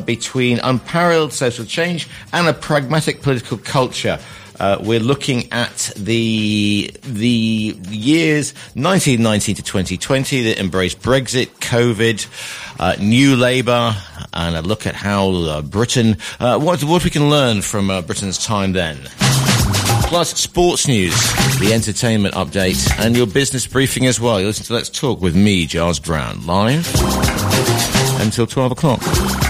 between unparalleled social change and a pragmatic political culture. We're looking at the years 1919 to 2020 that embraced Brexit, COVID, New Labour, and a look at how Britain, what we can learn from Britain's time then. Plus sports news, the entertainment update, and your business briefing as well. You listen to Let's Talk with me, Giles Brown, live until 12 o'clock.